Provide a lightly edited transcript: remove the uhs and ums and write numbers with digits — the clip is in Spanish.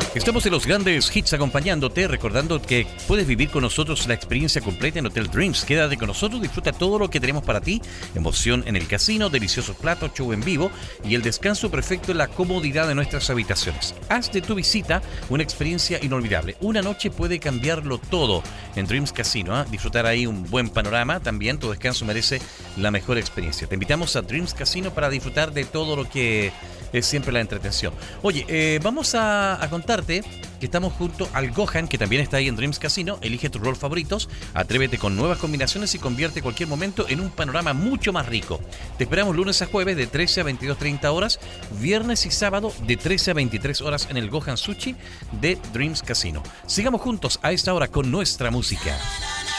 Estamos en los grandes hits acompañándote, recordando que puedes vivir con nosotros la experiencia completa en Hotel Dreams. Quédate con nosotros, disfruta todo lo que tenemos para ti. Emoción en el casino, deliciosos platos, show en vivo y el descanso perfecto en la comodidad de nuestras habitaciones. Haz de tu visita una experiencia inolvidable. Una noche puede cambiarlo todo en Dreams Casino. Disfrutar ahí un buen panorama. También tu descanso merece la mejor experiencia. Te invitamos a Dreams Casino para disfrutar de todo lo que es siempre la entretención. Oye, vamos a contarte que estamos junto al Gohan, que también está ahí en Dreams Casino. Elige tus rol favoritos, atrévete con nuevas combinaciones y convierte cualquier momento en un panorama mucho más rico. Te esperamos lunes a jueves de 13 a 22:30 horas, viernes y sábado de 13 a 23 horas en el Gohan Sushi de Dreams Casino. Sigamos juntos a esta hora con nuestra música.